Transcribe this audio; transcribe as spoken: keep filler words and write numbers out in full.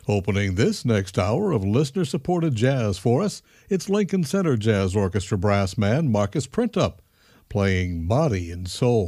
Opening this next hour of listener-supported jazz for us, it's Lincoln Center Jazz Orchestra brass man Marcus Printup playing Body and Soul.